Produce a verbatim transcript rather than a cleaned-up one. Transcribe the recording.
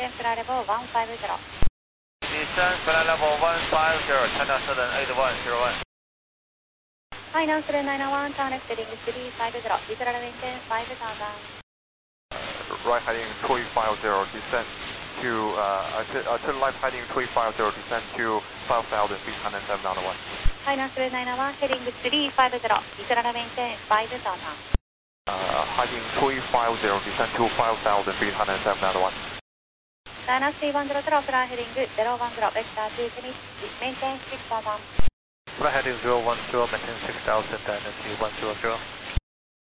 descend flight level one five zero. Descend flight level one five zero, China Southern eight one zero one. Finance nine one, turn left heading three five zero, visual maintain five thousand. Right heading three five zero, descend to, uh, uh, turn left heading three five zero, descend to five thousand feet, one seven nine one. Finance nine one, heading three five zero, visual maintain five thousand. Uh, heading three five zero, descend to five thousand feet, one seven nine one. China three one zero zero, fly heading zero one zero, vector two finish, maintain six thousand. Flight heading zero one zero, maintain six thousand, Dynasty one zero zero.